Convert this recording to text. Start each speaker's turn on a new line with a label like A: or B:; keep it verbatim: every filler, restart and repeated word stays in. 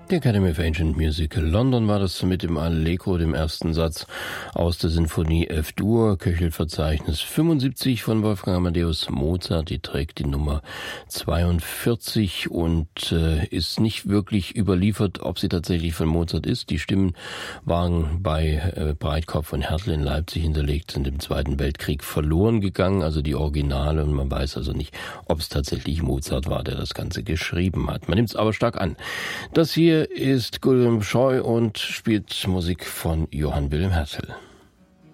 A: Die Academy of Ancient Music London war das mit dem Allegro, dem ersten Satz aus der Sinfonie F-Dur, Köchelverzeichnis fünfundsiebzig von Wolfgang Amadeus Mozart. Die trägt die Nummer zweiundvierzig und äh, ist nicht wirklich überliefert, ob sie tatsächlich von Mozart ist. Die Stimmen waren bei äh, Breitkopf und Härtel in Leipzig hinterlegt, sind im Zweiten Weltkrieg verloren gegangen, also die Originale, und man weiß also nicht, ob es tatsächlich Mozart war, der das Ganze geschrieben hat. Man nimmt es aber stark an. Das hier ist Guillaume Scheu und spielt Musik von Johann Wilhelm Hertel.